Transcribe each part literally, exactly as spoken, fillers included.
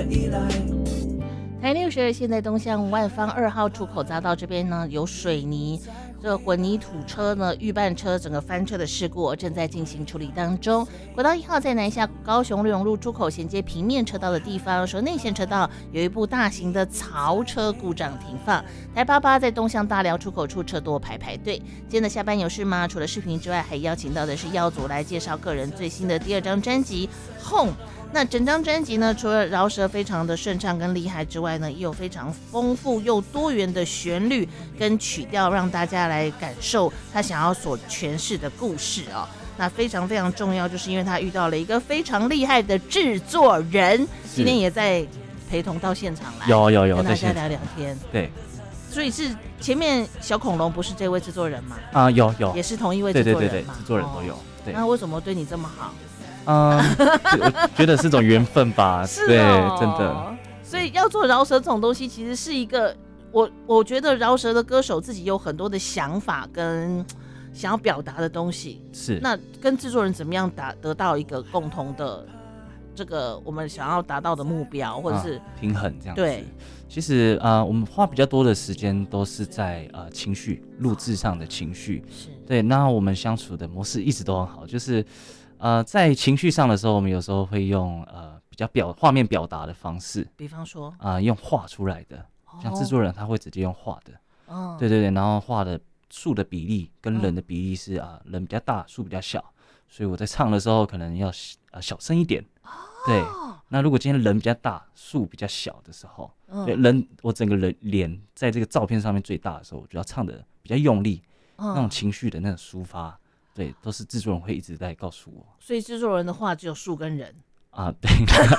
的依赖。 台六十二现在东向万方二号出口匝道这边呢，有水泥这混凝土车呢预拌车整个翻车的事故正在进行处理当中。国道一号在南下高雄六荣路出口衔接平面车道的地方，说内线车道有一部大型的槽车故障停放。台八八在东向大寮出口处车多排排队。今天的下班有事吗？除了视频之外，还邀请到的是耀祖来介绍个人最新的第二张专辑《Home》。那整张专辑呢，除了饶舌非常的顺畅跟厉害之外呢，也有非常丰富又多元的旋律跟曲调，让大家来感受他想要所诠释的故事哦。那非常非常重要，就是因为他遇到了一个非常厉害的制作人，今天也在陪同到现场来， 有有有， 跟大家聊聊天。 对， 所以是前面小恐龙不是这位制作人吗？ 啊、呃，有有， 也是同一位制作人嘛？ 对对对对，制作人都有。对， 那为什么对你这么好？ 嗯，我觉得是种缘分吧。 是哦， 对，真的。 所以要做饶舌这种东西，其实是一个我我觉得饶舌的歌手自己有很多的想法跟想要表达的东西。 是。 那跟制作人怎么样达得到一个共同的这个我们想要达到的目标，或者是、 啊、平衡这样子。 对。 其实呃，我们花比较多的时间都是在呃情绪录制上的情绪。 是。 对，那我们相处的模式一直都很好，就是。呃，在情绪上的时候，我们有时候会用呃比较表画面表达的方式， 比方说啊、呃，用画出来的，像制作人他会直接用画的， 哦， 对对对，然后画的树的比例跟人的比例是啊、呃，人比较大，树比较小，所以我在唱的时候可能要呃小声一点，哦，对。那如果今天人比较大，树比较小的时候，嗯、对人我整个人脸在这个照片上面最大的时候，我就要唱的比较用力，嗯、那种情绪的那种抒发。对，都是制作人会一直在告诉我。 所以制作人的话只有树跟人啊，对，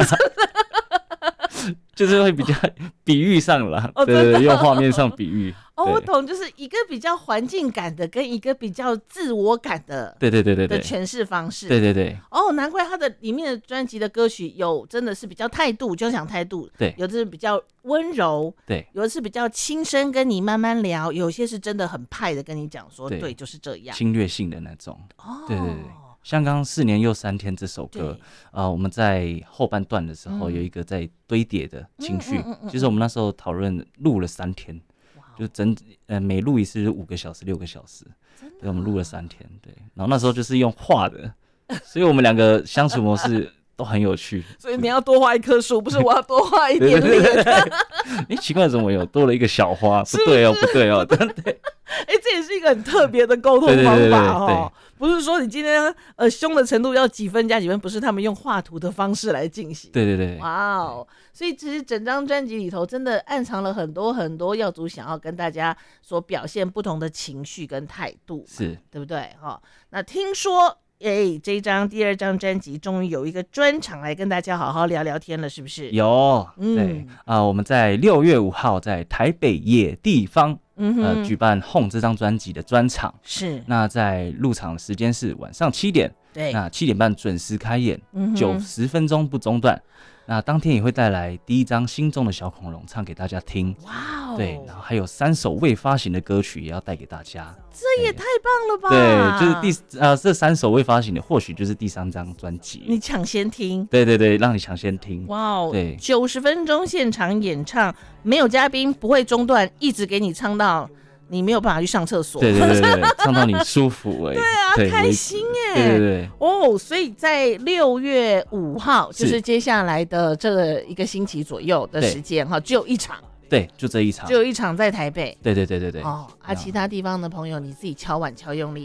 就是会比较比喻上了， 哦、 对对对，用画面上比喻。 哦，我懂，就是一个比较环境感的，跟一个比较自我感的， 对对对对对的诠释方式。 对对对。 哦，难怪他的里面的专辑的歌曲有真的是比较态度，就讲态度， 对， 有的是比较温柔， 对， 有的是比较轻声跟你慢慢聊，有些是真的很派的跟你讲说， 对, 对，就是这样， 侵略性的那种。 哦， 对对对。像刚四年又三天这首歌，呃，我们在后半段的时候有一个在堆叠的情绪，嗯嗯嗯嗯、其实我们那时候讨论录了三天，就整呃每录一次五个小时六个小时，对，我们录了三天，对，然后那时候就是用画的，所以我们两个相处模式都很有趣。 所以你要多画一棵树，不是我要多画一点脸。 哎，奇怪，怎么有多了一个小花？不对哦，不对哦，对对。 哎，这也是一个很特别的沟通方法哦。不是说你今天呃凶的程度要几分加几分，不是他们用画图的方式来进行。 对对对。 哇哦！所以其实整张专辑里头真的暗藏了很多很多耀祖想要跟大家所表现不同的情绪跟态度， 是， 对不对？哈、哦，那听说哎，这一张第二张专辑终于有一个专场来跟大家好好聊聊天了，是不是？ 有，嗯、对啊、呃，我们在六月五号在台北野地方。嗯、呃，举办《Home》这张专辑的专场， 是那在入场的时间是晚上七点， 对， 那七点半准时开演，九十分钟不中断。那当天也会带来第一张心中的小恐龙唱给大家听， 哇哦， 对，然后还有三首未发行的歌曲也要带给大家， 这也太棒了吧！ 对，就是第呃这三首未发行的，或许就是第三张专辑， 你抢先听， 对对对，让你抢先听， 哇哦， 对， 九十分钟现场演唱，没有嘉宾，不会中断，一直给你唱到你没有办法去上厕所， 对对对对，唱到你舒服哎、欸， 对啊，对开心哎、 欸，对对对， 哦，所以在六月五号，就是接下来的这一个星期左右的时间哈，只有一场， 对，就这一场， 只有一场在台北， 对对对对对， 哦，啊，其他地方的朋友你自己敲碗敲用力。